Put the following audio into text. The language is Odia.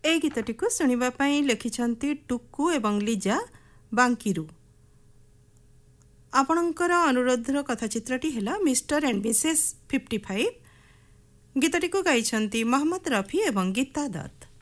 এই গীতটিକୁ ଶୁଣିବା ପାଇଁ ଲେଖିଛନ୍ତି ଟୁକୁ ଏବଂ ଲିଜା ବାଙ୍କିରୁ। ଆପଣଙ୍କର ଅନୁରୋଧର କଥାଚିତ୍ରଟି ହେଲା ମିଷ୍ଟର ଆଣ୍ଡ ମିସେସ୍ 55। ଗୀତଟିକୁ ଗାଇଛନ୍ତି ମହମ୍ମଦ ରଫି ଏବଂ ଗୀତା ଦତ୍ତ।